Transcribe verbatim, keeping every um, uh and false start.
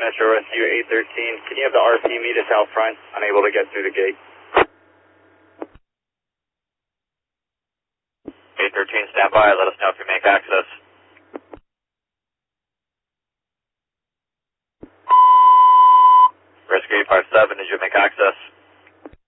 Metro Rescue eight thirteen. Can you have the R P meet us out front? Unable to get through the gate. eight thirteen, stand by. Let us know if you make access. Rescue eight five seven, did you make access?